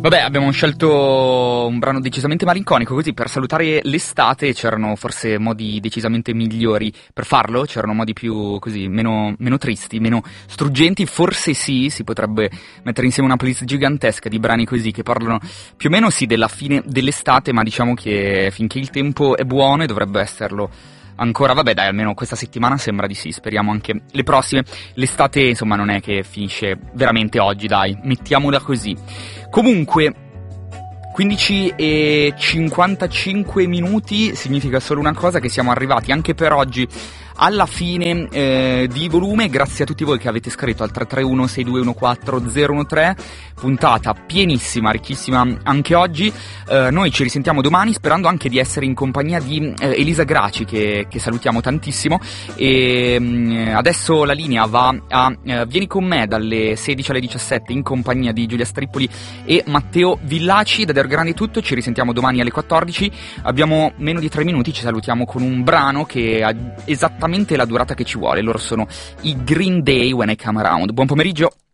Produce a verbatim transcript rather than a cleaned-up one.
Vabbè, abbiamo scelto un brano decisamente malinconico, così per salutare l'estate. C'erano forse modi decisamente migliori per farlo, c'erano modi più così, meno, meno tristi, meno struggenti. Forse sì, si potrebbe mettere insieme una playlist gigantesca di brani così che parlano più o meno sì della fine dell'estate, ma diciamo che finché il tempo è buono, e dovrebbe esserlo ancora, vabbè dai, almeno questa settimana sembra di sì, speriamo anche le prossime. L'estate insomma non è che finisce veramente oggi, dai, mettiamola così. Comunque quindici e cinquantacinque minuti significa solo una cosa, che siamo arrivati anche per oggi alla fine eh, di volume. Grazie a tutti voi che avete scritto al tre tre uno sei due uno quattro zero uno tre, puntata pienissima, ricchissima anche oggi. Eh, noi ci risentiamo domani, sperando anche di essere in compagnia di eh, Elisa Graci, che, che salutiamo tantissimo. E mh, adesso la linea va a eh, Vieni con me dalle sedici alle diciassette in compagnia di Giulia Strippoli e Matteo Villaci. Da Der Grande è tutto, ci risentiamo domani alle quattordici. Abbiamo meno di tre minuti, ci salutiamo con un brano che ha esattamente la durata che ci vuole. Loro sono i Green Day, When I Come Around. Buon pomeriggio.